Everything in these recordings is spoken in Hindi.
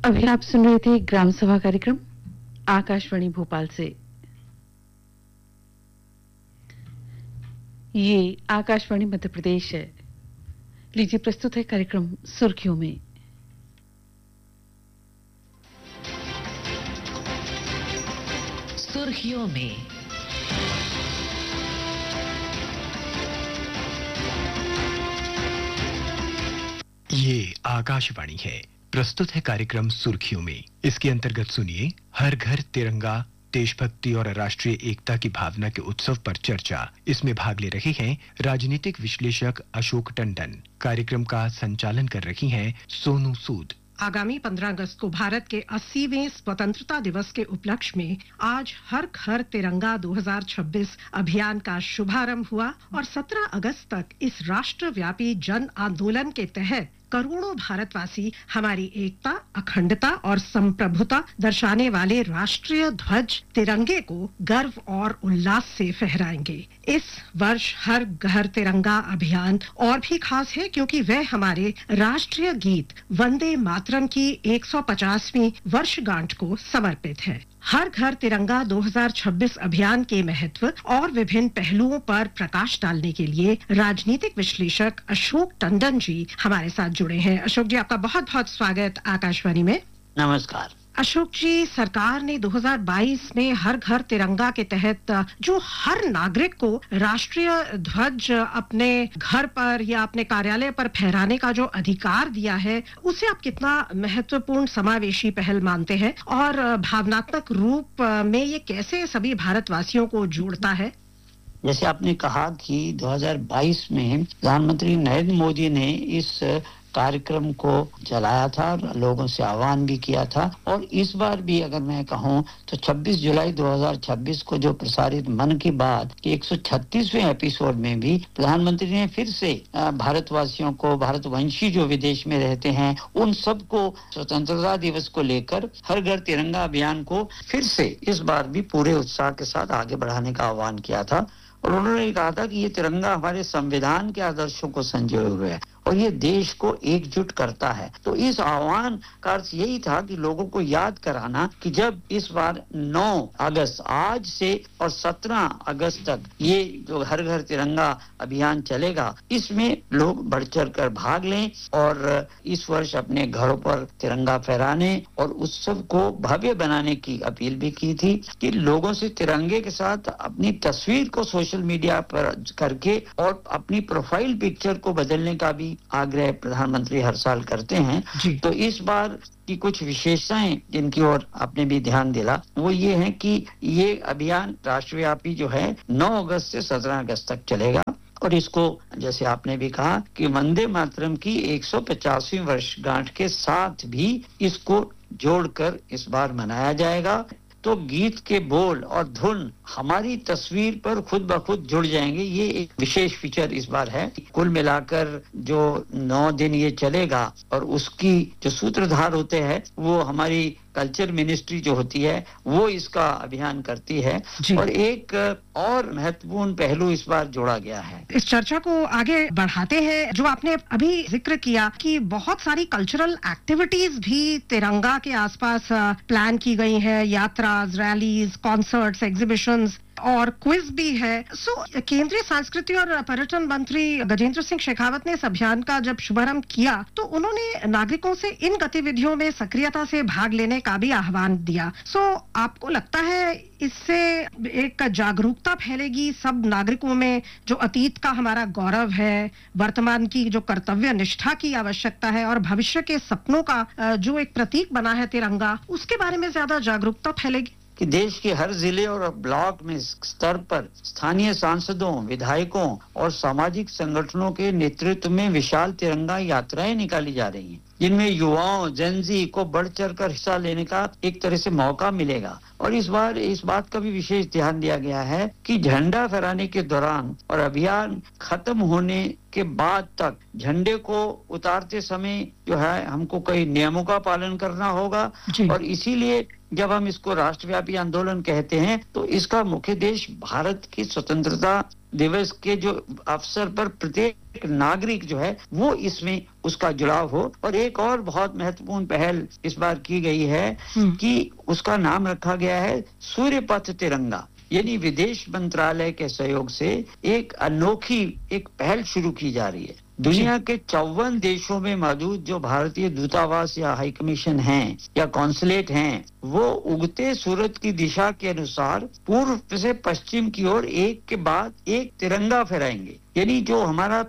अभी आप सुन रहे थे ग्राम सभा कार्यक्रम आकाशवाणी भोपाल से। ये आकाशवाणी मध्य प्रदेश है। लीजिए प्रस्तुत है कार्यक्रम सुर्खियों में। सुर्खियों में ये आकाशवाणी है। प्रस्तुत है कार्यक्रम सुर्खियों में। इसके अंतर्गत सुनिए हर घर तिरंगा, देशभक्ति और राष्ट्रीय एकता की भावना के उत्सव पर चर्चा। इसमें भाग ले रहे हैं राजनीतिक विश्लेषक अशोक टंडन। कार्यक्रम का संचालन कर रही हैं सोनू सूद। आगामी 15 अगस्त को भारत के 80वें स्वतंत्रता दिवस के उपलक्ष्य में आज हर घर तिरंगा 2026 अभियान का शुभारंभ हुआ और 17 अगस्त तक इस राष्ट्रव्यापी जन आंदोलन के तहत करोड़ों भारतवासी हमारी एकता, अखंडता और संप्रभुता दर्शाने वाले राष्ट्रीय ध्वज तिरंगे को गर्व और उल्लास से फहराएंगे। इस वर्ष हर घर तिरंगा अभियान और भी खास है क्योंकि वह हमारे राष्ट्रीय गीत वंदे मातरम की 150वीं वर्षगांठ को समर्पित है। हर घर तिरंगा 2026 अभियान के महत्व और विभिन्न पहलुओं पर प्रकाश डालने के लिए राजनीतिक विश्लेषक अशोक टंडन जी हमारे साथ जुड़े हैं। अशोक जी, आपका बहुत बहुत स्वागत आकाशवाणी में। नमस्कार। अशोक जी, सरकार ने 2022 में हर घर तिरंगा के तहत जो हर नागरिक को राष्ट्रीय ध्वज अपने घर पर या अपने कार्यालय पर फहराने का जो अधिकार दिया है, उसे आप कितना महत्वपूर्ण समावेशी पहल मानते हैं और भावनात्मक रूप में ये कैसे सभी भारतवासियों को जोड़ता है? जैसे आपने कहा कि 2022 में प्रधानमंत्री नरेंद्र मोदी ने इस कार्यक्रम को चलाया था और लोगों से आह्वान भी किया था। और इस बार भी अगर मैं कहूं तो 26 जुलाई 2026 को जो प्रसारित मन की बात के 136वें एपिसोड में भी प्रधानमंत्री ने फिर से भारतवासियों को, भारतवंशी जो विदेश में रहते हैं, उन सबको स्वतंत्रता दिवस को लेकर हर घर तिरंगा अभियान को फिर से इस बार भी पूरे उत्साह के साथ आगे बढ़ाने का आह्वान किया था। और उन्होंने कहा था कि ये तिरंगा हमारे संविधान के आदर्शों को संजोए हुए है और ये देश को एकजुट करता है। तो इस आह्वान का अर्थ यही था कि लोगों को याद कराना कि जब इस बार 9 अगस्त आज से और 17 अगस्त तक ये जो हर घर तिरंगा अभियान चलेगा, इसमें लोग बढ़ चढ़ कर भाग लें और इस वर्ष अपने घरों पर तिरंगा फहराने और उत्सव को भव्य बनाने की अपील भी की थी कि लोगों से तिरंगे के साथ अपनी तस्वीर को सोशल मीडिया पर करके और अपनी प्रोफाइल पिक्चर को बदलने का भी आग्रह प्रधानमंत्री हर साल करते हैं। तो इस बार की कुछ विशेषताएं जिनकी ओर आपने भी ध्यान दिला, वो ये है कि ये अभियान राष्ट्रव्यापी जो है 9 अगस्त से 17 अगस्त तक चलेगा और इसको जैसे आपने भी कहा कि वंदे मातरम की 150वीं वर्षगांठ के साथ भी इसको जोड़कर इस बार मनाया जाएगा। तो गीत के बोल और धुन हमारी तस्वीर पर खुद ब खुद जुड़ जाएंगे। ये एक विशेष फीचर इस बार है। कुल मिलाकर जो 9 दिन ये चलेगा और उसकी जो सूत्रधार होते हैं वो हमारी कल्चर मिनिस्ट्री जो होती है वो इसका अभियान करती है। और एक और महत्वपूर्ण पहलू इस बार जोड़ा गया है। इस चर्चा को आगे बढ़ाते हैं। जो आपने अभी जिक्र किया कि बहुत सारी कल्चरल एक्टिविटीज भी तिरंगा के आसपास प्लान की गई है, यात्रा, रैलीज, कॉन्सर्ट्स, एग्जीबिशंस और क्विज भी है। केंद्रीय संस्कृति और पर्यटन मंत्री गजेंद्र सिंह शेखावत ने इस अभियान का जब शुभारंभ किया तो उन्होंने नागरिकों से इन गतिविधियों में सक्रियता से भाग लेने का भी आह्वान दिया। आपको लगता है इससे एक जागरूकता फैलेगी सब नागरिकों में, जो अतीत का हमारा गौरव है, वर्तमान की जो कर्तव्य निष्ठा की आवश्यकता है और भविष्य के सपनों का जो एक प्रतीक बना है तिरंगा, उसके बारे में ज्यादा जागरूकता फैलेगी? कि देश के हर जिले और ब्लॉक में स्तर पर स्थानीय सांसदों, विधायकों और सामाजिक संगठनों के नेतृत्व में विशाल तिरंगा यात्राएं निकाली जा रही हैं, जिनमें युवाओं, जेनजी को बढ़ चढ़कर हिस्सा लेने का एक तरह से मौका मिलेगा। और इस बार इस बात का भी विशेष ध्यान दिया गया है कि झंडा फहराने के दौरान और अभियान खत्म होने के बाद तक झंडे को उतारते समय जो है हमको कई नियमों का पालन करना होगा। और इसीलिए जब हम इसको राष्ट्रव्यापी आंदोलन कहते हैं तो इसका मुख्य उद्देश्य भारत की स्वतंत्रता दिवस के जो अवसर पर प्रत्येक नागरिक जो है वो इसमें उसका जुड़ाव हो। और एक और बहुत महत्वपूर्ण पहल इस बार की गई है कि उसका नाम रखा गया है सूर्य पथ तिरंगा, यानी विदेश मंत्रालय के सहयोग से एक अनोखी एक पहल शुरू की जा रही है। दुनिया के 54 देशों में मौजूद जो भारतीय दूतावास या हाई कमीशन हैं या कॉन्सुलेट हैं, वो उगते सूरज की दिशा के अनुसार पूर्व से पश्चिम की ओर एक के बाद एक तिरंगा फहराएंगे। यानी जो हमारा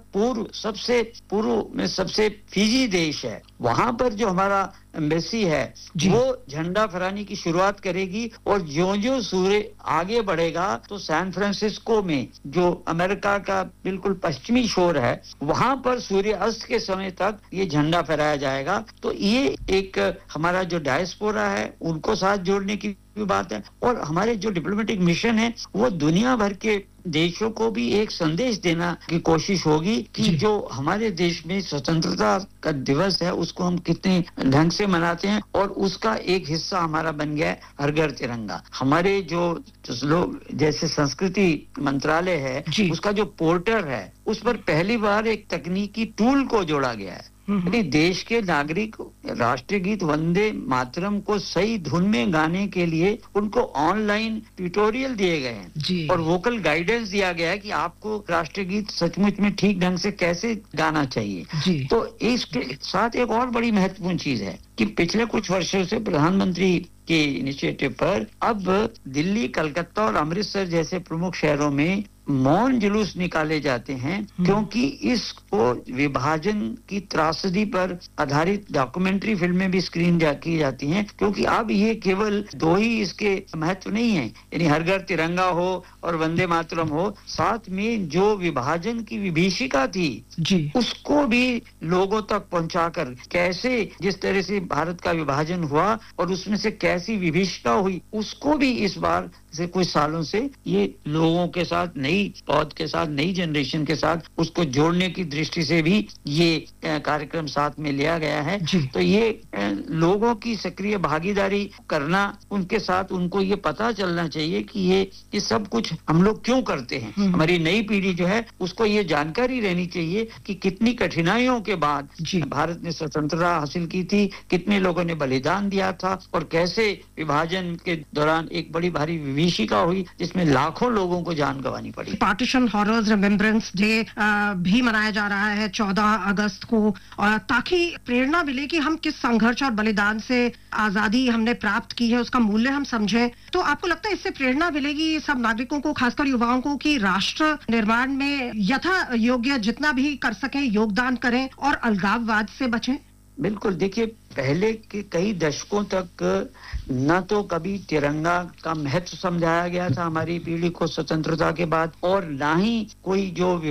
पूर्व में सबसे फिजी देश है, वहां पर जो हमारा एम्बेसी है वो झंडा फहराने की शुरुआत करेगी। और जो सूर्य आगे बढ़ेगा तो सैन फ्रांसिस्को में जो अमेरिका का बिल्कुल पश्चिमी छोर है, वहां पर सूर्य अस्त के समय तक ये झंडा फहराया जाएगा। तो ये एक हमारा जो डायस्पोरा है उनको साथ जोड़ने की बात है। और हमारे जो डिप्लोमेटिक मिशन है वो दुनिया भर के देशों को भी एक संदेश देना की कोशिश होगी कि जो हमारे देश में स्वतंत्रता का दिवस है उसको हम कितने ढंग से मनाते हैं। और उसका एक हिस्सा हमारा बन गया है हर घर तिरंगा। हमारे जो लोग जैसे संस्कृति मंत्रालय है उसका जो पोर्टल है उस पर पहली बार एक तकनीकी टूल को जोड़ा गया है। यानी देश के नागरिक राष्ट्रीय गीत वंदे मातरम को सही धुन में गाने के लिए उनको ऑनलाइन ट्यूटोरियल दिए गए हैं और वोकल गाइडेंस दिया गया है कि आपको राष्ट्रीय गीत सचमुच में ठीक ढंग से कैसे गाना चाहिए। तो इसके साथ एक और बड़ी महत्वपूर्ण चीज है कि पिछले कुछ वर्षों से प्रधानमंत्री के इनिशिएटिव पर अब दिल्ली, कलकत्ता और अमृतसर जैसे प्रमुख शहरों में मौन जुलूस निकाले जाते हैं, क्योंकि इसको विभाजन की त्रासदी पर आधारित डॉक्यूमेंट्री फिल्में भी स्क्रीन की जाती हैं। क्योंकि अब ये केवल दो ही इसके महत्व नहीं है, यानी हर घर तिरंगा हो और वंदे मातरम हो, साथ में जो विभाजन की विभीषिका थी उसको भी लोगों तक पहुंचाकर कैसे जिस तरह से भारत का विभाजन हुआ और उसमें से कैसी विभीषिका हुई उसको भी इस बार से कुछ सालों से ये लोगों के साथ, नई पौध के साथ, नई जनरेशन के साथ उसको जोड़ने की दृष्टि से भी ये कार्यक्रम साथ में लिया गया है। तो ये लोगों की सक्रिय भागीदारी करना, उनके साथ उनको ये पता चलना चाहिए कि ये सब कुछ हम लोग क्यों करते हैं। हमारी नई पीढ़ी जो है उसको ये जानकारी रहनी चाहिए कि कितनी कठिनाइयों के बाद भारत ने स्वतंत्रता हासिल की थी, कितने लोगों ने बलिदान दिया था और कैसे विभाजन के दौरान एक बड़ी भारी विभीषिका हुई जिसमें लाखों लोगों को जान गंवानी पड़ी। पार्टीशन हॉरर्स रिमेम्बरेंस डे भी मनाया जा रहा है 14 अगस्त को, ताकि प्रेरणा मिले कि हम किस संघर्ष और बलिदान से आजादी हमने प्राप्त की है, उसका मूल्य हम समझें। तो आपको लगता है इससे प्रेरणा मिलेगी सब नागरिकों को, खासकर युवाओं को, कि राष्ट्र निर्माण में यथा योग्य जितना भी कर सकें योगदान करें और अलगाववाद से बचें? बिल्कुल। देखिए, पहले के कई दशकों तक न तो कभी तिरंगा का महत्व समझाया गया था हमारी पीढ़ी को स्वतंत्रता के बाद, और ना ही कोई जो